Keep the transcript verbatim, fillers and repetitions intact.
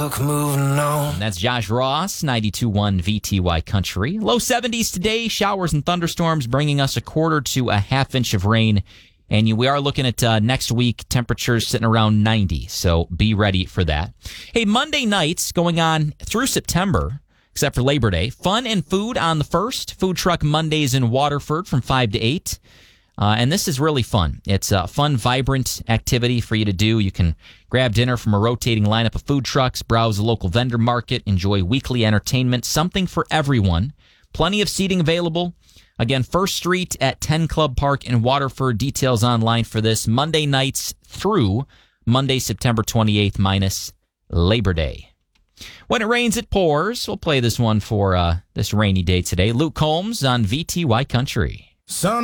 Moving on. That's Josh Ross, ninety-two point one V T Y Country. Low seventies today, showers and thunderstorms bringing us a quarter to a half inch of rain. And we are looking at uh, next week, temperatures sitting around ninety, so be ready for that. Hey, Monday nights going on through September, except for Labor Day. Fun and food on the first. Food Truck Mondays in Waterford from five to eight. Uh, and this is really fun. It's a fun, vibrant activity for you to do. You can grab dinner from a rotating lineup of food trucks, browse a local vendor market, enjoy weekly entertainment, something for everyone. Plenty of seating available. Again, First Street at ten Club Park in Waterford. Details online for this. Monday nights through Monday, September twenty-eighth, minus Labor Day. When it rains, it pours. We'll play this one for uh, this rainy day today. Luke Combs on V T Y Country. Sun